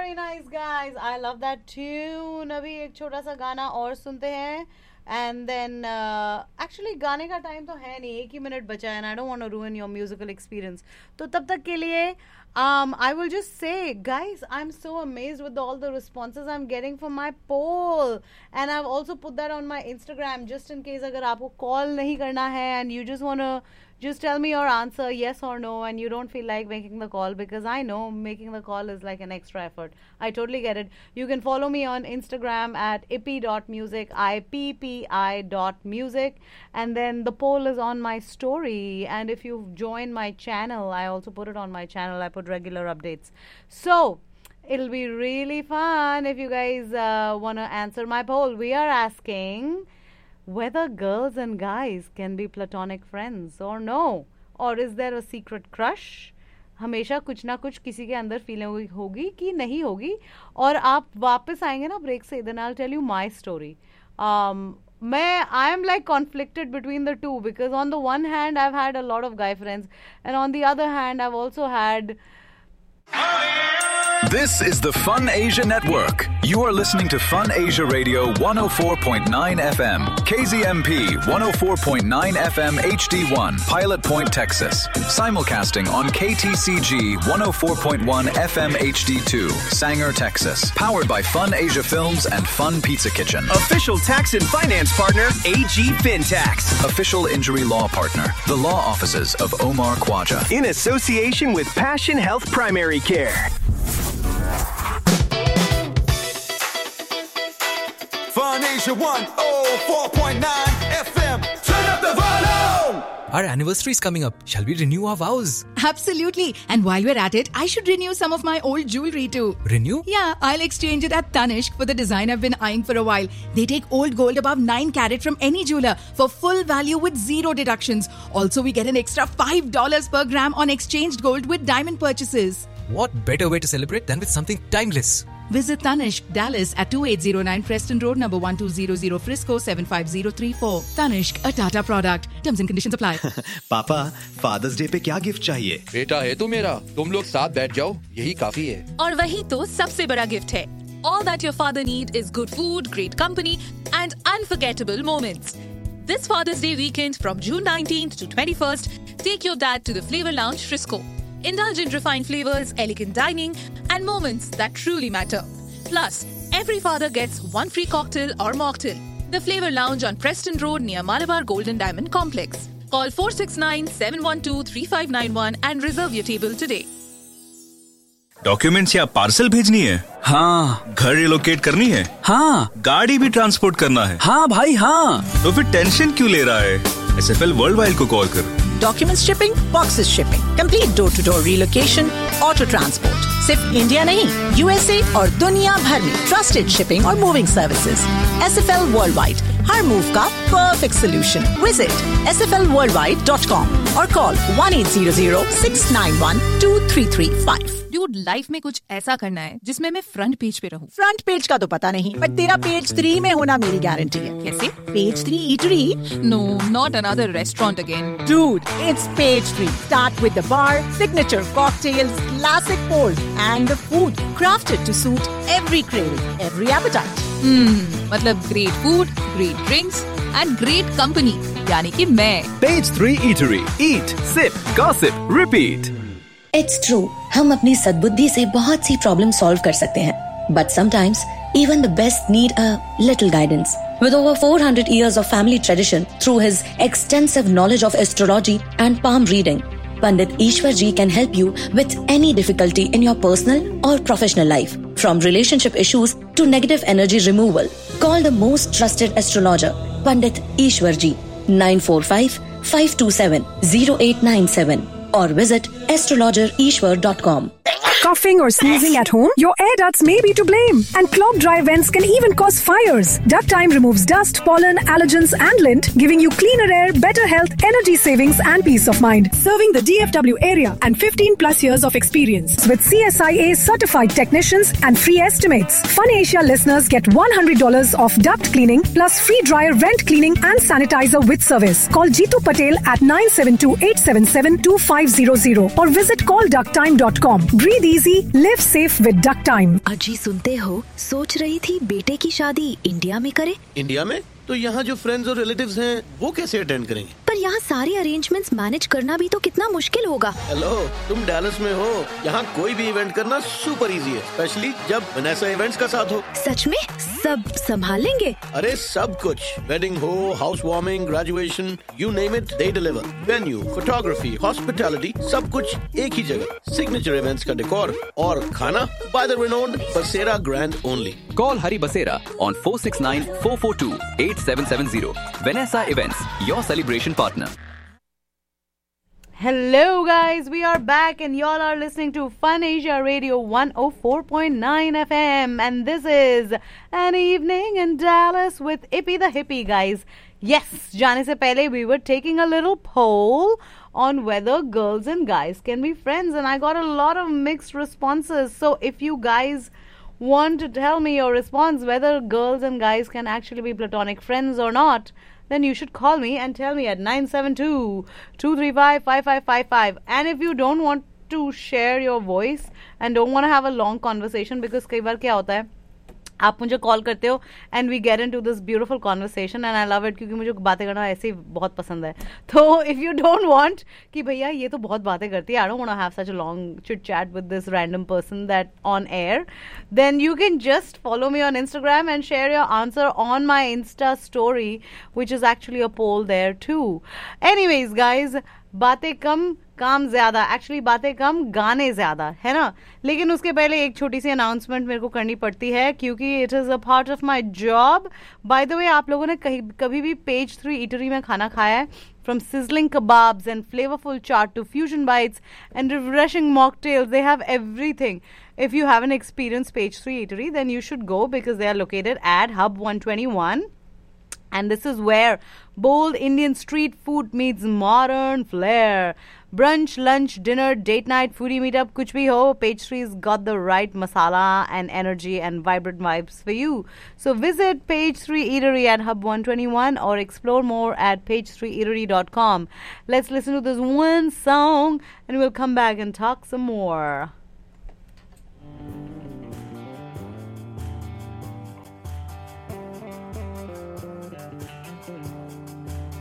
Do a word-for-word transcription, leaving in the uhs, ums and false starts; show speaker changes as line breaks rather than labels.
very nice, guys. I love that tune. अभी एक छोटा सा गाना और सुनते हैं. And then, uh, actually, गाने का टाइम तो है नहीं, एक ही मिनट बचा है, and I don't want to ruin your musical experience. तो तब तक के लिए, um, I will just say, guys, I'm so amazed with all the responses I'm getting from my poll, and I've also put that on my Instagram, just in case अगर आपको call नहीं करना है, and you just want to just tell me your answer, yes or no, and you don't feel like making the call, because I know making the call is like an extra effort. I totally get it. You can follow me on Instagram at ippy dot music, I P P I dot music, and then the poll is on my story, and if you've joined my channel, I also put it on my channel. I put regular updates. So it'll be really fun if you guys uh, want to answer my poll. We are asking whether girls and guys can be platonic friends or no, or is there a secret crush? हमेशा कुछ ना कुछ किसी के अंदर feeling होगी कि नहीं होगी. और आप वापस आएंगे ना ब्रेक से, then I'll tell you my story. um, मैं I am like conflicted between the two, because on the one hand I've had a lot of guy friends, and on the other hand I've also had.
This is the Fun Asia Network. You are listening to Fun Asia Radio one oh four point nine F M, K Z M P one oh four point nine F M H D one, Pilot Point, Texas. Simulcasting on K T C G one oh four point one F M H D two, Sanger, Texas. Powered by Fun Asia Films and Fun Pizza Kitchen.
Official tax and finance partner, A G FinTax.
Official injury law partner, the law offices of Omar Khwaja.
In association with Passion Health Primary Care.
Fun Asia one oh four point nine F M. Turn up the volume!
Our anniversary is coming up. Shall we renew our vows?
Absolutely. And while we're at it, I should renew some of my old jewelry too.
Renew?
Yeah, I'll exchange it at Tanishq for the design I've been eyeing for a while. They take old gold above nine carat from any jeweler for full value with zero deductions. Also, we get an extra five dollars per gram on exchanged gold with diamond purchases.
What better way to celebrate than with something timeless?
Visit Tanishq, Dallas at twenty-eight oh nine Preston Road, number one two zero zero, Frisco seven five zero three four. Tanishq, a Tata product. Terms and conditions apply.
पापा, fathers day पे क्या gift चाहिए?
बेटा है तू मेरा, तुम लोग साथ बैठ जाओ, यही काफी है.
और वही तो सबसे बड़ा गिफ्ट है. All that your father need is good food, great company, and unforgettable moments. This Father's Day weekend from June nineteenth to twenty-first, take your dad to the Flavor Lounge, Frisco. Indulge in refined flavors, elegant dining, and moments that truly matter. Plus, every father gets one free cocktail or mocktail. The Flavor Lounge on Preston Road near Malabar Golden Diamond Complex. Call four six nine, seven one two, three five nine one and reserve your table today.
Documents या parcel भेजनी है? हाँ. घर relocate करनी है? हाँ. गाड़ी भी ट्रांसपोर्ट करना है? हाँ भाई हाँ. तो फिर टेंशन क्यों ले रहा है? S F L world wide को कॉल कर.
Documents shipping, boxes shipping, complete door to door relocation, auto transport. सिर्फ इंडिया नहीं, यूएसए और दुनिया भर में ट्रस्टेड शिपिंग और moving services. S F L world wide, हर मूव का perfect solution. Visit S F L world wide dot com और call one eight zero zero, six nine one, two three three five.
Dude, life में कुछ ऐसा करना है जिसमें मैं front page पे रहूं.
फ्रंट पेज का तो पता नहीं, बट तेरा पेज थ्री में होना मेरी गारंटी है.
कैसे?
Page three eatery.
No, not another restaurant again.
Dude, it's page three. Start with the bar, signature cocktails, classic pours, and the food crafted to suit every craving, every appetite.
Hmm, मतलब great food, great drinks, and great company. यानी कि मैं.
Page three Eatery. Eat, sip, gossip, repeat.
It's true. हम अपनी सद्बुद्धि से बहुत सी problem solve कर सकते हैं. But sometimes, even the best need a little guidance. With over four hundred years of family tradition through his extensive knowledge of astrology and palm reading, Pandit Ishwar Ji can help you with any difficulty in your personal or professional life. From relationship issues to negative energy removal. Call the most trusted astrologer, Pandit Ishwar Ji, nine four five, five two seven, zero eight nine seven. Or visit astrologer ishwar dot com.
Coughing or sneezing at home? Your air ducts may be to blame, and clogged dry vents can even cause fires. Duct Time removes dust, pollen, allergens, and lint, giving you cleaner air, better health, energy savings, and peace of mind. Serving the D F W area and fifteen plus years of experience with C S I A certified technicians and free estimates. Fun Asia listeners get one hundred dollars off duct cleaning plus free dryer vent cleaning and sanitizer with service. Call Jeetu Patel at nine seven two, eight seven seven, two five zero zero or visit call duct time dot com. Breathe easy easy, live safe with Duck Time.
अजी सुनते हो, सोच रही थी बेटे की शादी India में करे।
इंडिया में? तो यहाँ जो फ्रेंड्स और रिलेटिव्स हैं, वो कैसे अटेंड करेंगे?
पर यहाँ सारे अरेंजमेंट्स मैनेज करना भी तो कितना मुश्किल होगा।
हेलो, तुम डैलस में हो, यहाँ कोई भी इवेंट करना सुपर इजी है, स्पेशली जब वनेसा इवेंट्स का साथ हो।
सच में? सब संभाल लेंगे?
अरे सब कुछ, वेडिंग हो, house warming, graduation, you name it, they deliver. Venue, photography, hospitality, सब कुछ एक ही जगह। सिग्नेचर इवेंट्स का डेकोर और खाना बाय द रिनोन्ड बसेरा grand only.
Call Hari Basera on four six nine, four four two, eight seven seven zero. Vanessa Events, your celebration partner.
Hello guys, we are back and y'all are listening to Fun Asia Radio one oh four point nine F M and this is An Evening in Dallas with Ippy the Hippie guys. Yes, जाने से पहले we were taking a little poll on whether girls and guys can be friends and I got a lot of mixed responses. So if you guys want to tell me your response whether girls and guys can actually be platonic friends or not, then you should call me and tell me at nine seven two, two three five, five five five five. And if you don't want to share your voice and don't want to have a long conversation, because कई बार क्या होता है, आप मुझे call करते हो and we get into this beautiful conversation and I love it, क्योंकि मुझे बातें करना ऐसे ही बहुत पसंद है. तो इफ यू डोंट वांट कि भैया ये तो बहुत बातें करती है, I don't want to have such a long chit chat with this random person that on air, then you can just follow me on Instagram and share your answer on my Insta story which is actually a pole there to. Anyways guys, बातें कम काम ज्यादा, actually बातें कम गाने ज्यादा, है ना. लेकिन उसके पहले एक छोटी सी अनाउंसमेंट मेरे को करनी पड़ती है, क्योंकि it is a part of my job. By the way, आप लोगों ने कहीं कभी भी पेज थ्री ईटरी में खाना खाया है? From sizzling kebabs and flavorful chaat to fusion bites and refreshing mocktails, they have everything. If you haven't experienced Page three Eatery, then you should go, because they are located at Hub one twenty-one. And this is where bold Indian street food meets modern flair. Brunch, lunch, dinner, date night, foodie meetup, kuch bhi ho, Page three's got the right masala and energy and vibrant vibes for you. So visit Page three Eatery at Hub one twenty-one or explore more at page three eatery dot com. Let's listen to this one song and we'll come back and talk some more.